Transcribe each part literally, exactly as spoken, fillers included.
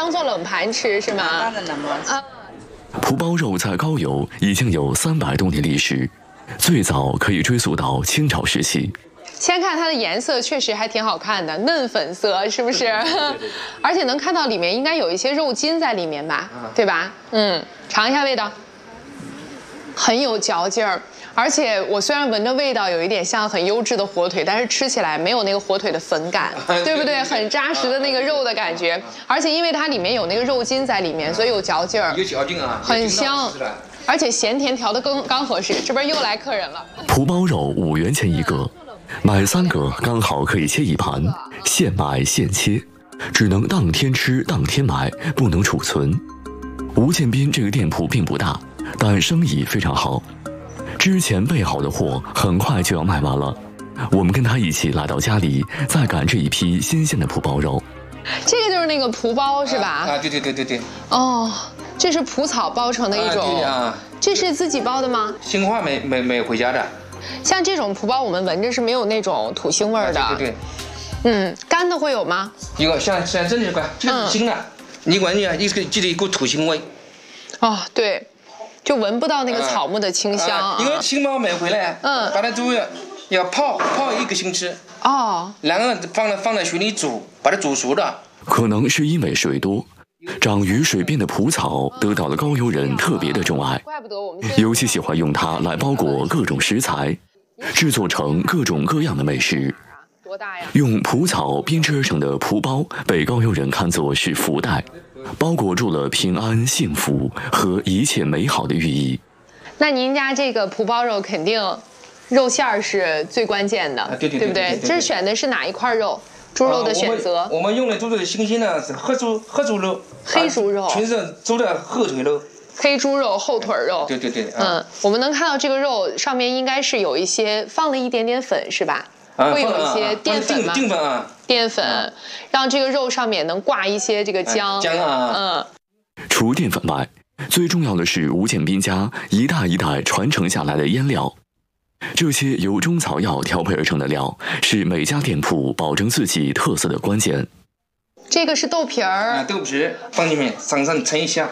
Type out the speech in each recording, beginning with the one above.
当做冷盘吃是吗？ 当然冷盘吃。啊， 蒲包肉在高邮已经有三百多年历史，最早可以追溯到清朝时期。 先看它的颜色，确实还挺好看的，嫩粉色，是不是？对对对对而且能看到里面应该有一些肉筋在里面吧，啊、对吧？嗯，尝一下味道，很有嚼劲儿。而且我虽然闻着味道有一点像很优质的火腿，但是吃起来没有那个火腿的粉感，对不对？很扎实的那个肉的感觉。而且因为它里面有那个肉筋在里面，所以有嚼劲儿， 有嚼劲啊， 很香。而且咸甜调的刚刚合适。这边又来客人了。 蒲包肉五元钱一个。买三个刚好可以切一盘，现买现切，只能当天吃当天买，不能储存。吴建斌这个店铺并不大，但生意非常好。之前备好的货很快就要卖完了，我们跟他一起来到家里，再赶这一批新鲜的蒲包肉。 这个就是那个蒲包是吧？ 啊，对对对对对。 哦，这是蒲草包成的一种。啊， 对啊。 这是自己包的吗？ 新华没没没回家的。 像这种蒲包，我们闻着是没有那种土腥味儿的。 啊、对对对。 嗯，干的会有吗？ 有，像像这里干，这个是新的，嗯、你闻一下，一个记得一股土腥味。 哦，对，就闻不到那个草木的清香。啊啊、因为新包买回来，嗯，把它都要要泡泡一个星期。 哦。 然后放在放在水里煮，把它煮熟了。 可能是因为水多。长于水边的蒲草得到了高邮人特别的钟爱，尤其喜欢用它来包裹各种食材，制作成各种各样的美食。用蒲草编织而成的蒲包被高邮人看作是福袋，包裹住了平安、幸福和一切美好的寓意。 那您家这个蒲包肉肯定肉馅儿是最关键的， 对对对不对？这选的是哪一块肉？猪肉的选择、 啊我，我们用的都是新鲜的，是黑猪黑猪肉， 黑猪肉， 啊、全是猪的后腿肉， 黑猪肉后腿肉。 对对对，啊、 嗯，我们能看到这个肉上面应该是有一些放了一点点粉，是吧？ 啊、 会有一些淀粉吗？ 淀粉啊， 淀粉、啊，让这个肉上面能挂一些这个姜。 姜啊， 嗯。 除淀粉外，最重要的是吴建斌家一代一代传承下来的腌料。这些由中草药调配而成的料，是每家店铺保证自己特色的关键。 这个是豆皮儿， 啊，豆皮放进面，上上称一下。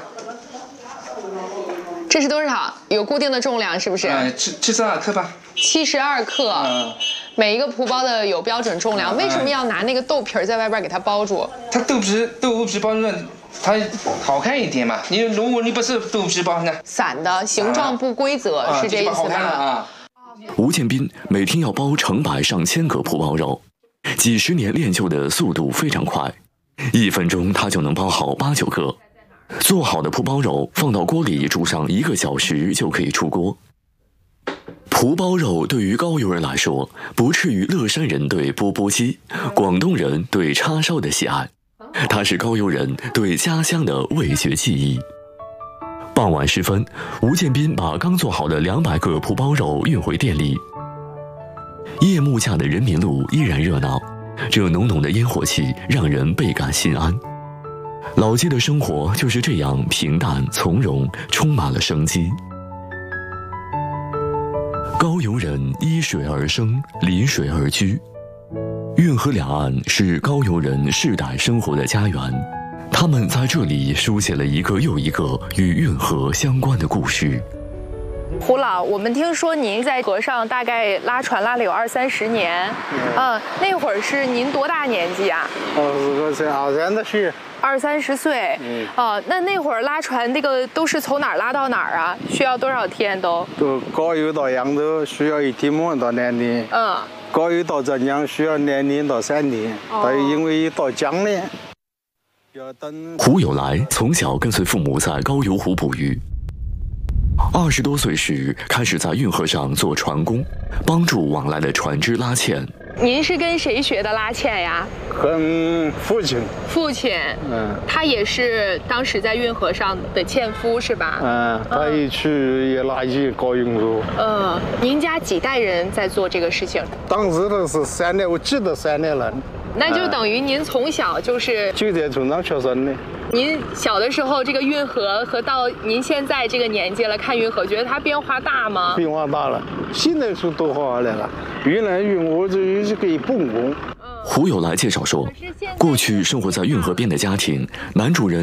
这是多少？有固定的重量是不是？ 啊，七七十二克吧。 七十二克。啊。每一个蒲包的有标准重量，啊、为什么要拿那个豆皮儿在外边给它包住？ 它豆皮豆皮包住，它好看一点嘛。你如果你不是豆皮包呢？ 散的，形状不规则，啊、是这意思吗？ 啊。 吴建斌每天要包成百上千个蒲包肉，几十年练就的速度非常快，一分钟他就能包好八九个。做好的蒲包肉放到锅里煮上一个小时就可以出锅。蒲包肉对于高邮人来说，不次于乐山人对钵钵鸡、广东人对叉烧的喜爱，它是高邮人对家乡的味觉记忆。傍晚时分，吴建斌把刚做好的两百个蒲包肉运回店里。夜幕下的人民路依然热闹，这浓浓的烟火气让人倍感心安。老街的生活就是这样平淡从容，充满了生机。高邮人依水而生，临水而居，运河两岸是高邮人世代生活的家园。他们在这里书写了一个又一个与运河相关的故事。 胡老，我们听说您在河上大概拉船拉了有二三十年，嗯，那会儿是您多大年纪啊？ 二十二三的岁。 二三十岁，嗯，哦，那那会儿拉船那个都是从哪儿拉到哪儿啊？需要多少天都？ 都高邮到扬州需要一天半到两天，嗯，高邮到浙江需要两天到三天，但是因为到江呢。 胡有来从小跟随父母在高邮湖捕鱼，二十多岁时开始在运河上做船工，帮助往来的船只拉纤。 您是跟谁学的拉纤呀？ 跟父亲。 父亲，嗯，他也是当时在运河上的纤夫是吧？ 嗯，他一去也拉起高运河。 嗯，您家几代人在做这个事情？ 当时的是三代，我记得三代人。 那就等于您从小就是就在村上出生的。 您小的时候，这个运河和到您现在这个年纪了，看运河，觉得它变化大吗？ 变化大了，现在是多好来了。原来运河只有这个一本工。 胡有来介绍说，过去生活在运河边的家庭，男主人